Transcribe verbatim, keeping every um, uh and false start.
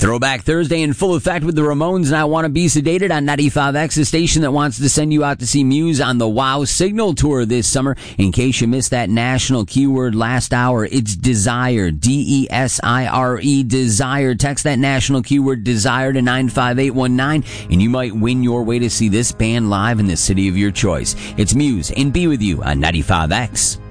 Throwback Thursday in full effect with the Ramones and I Want to Be Sedated on ninety-five X, the station that wants to send you out to see Muse on the WOW Signal Tour this summer. In case you missed that national keyword last hour, it's Desire, D E S I R E, Desire. Text that national keyword Desire to nine five eight one nine and you might win your way to see this band live in the city of your choice. It's Muse and Be With You on ninety-five X.